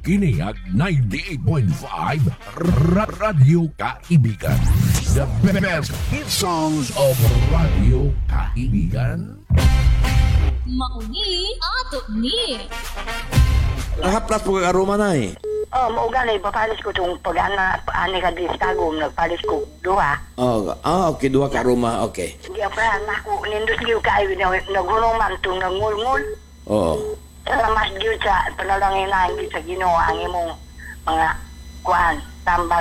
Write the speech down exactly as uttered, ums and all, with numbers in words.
Kiniyag ninety-eight point five Ra- Radio Kaibigan. The best hit songs of Radio Kaibigan. Mauni ato ni. Haplas po kag aroma na eh. Oh, mauga na ipapalis ko itong pag-ana, ani ka di Chicago, nagpalis ko duha. Oh, ah, okay, duha ka aroma, okay. Hindi pa naku, nindos liw kayo, nagulong man itong nangulngul. Oo. Salamat gyud sa panalangin na sa Ginoo ang imong mga kuan, tambal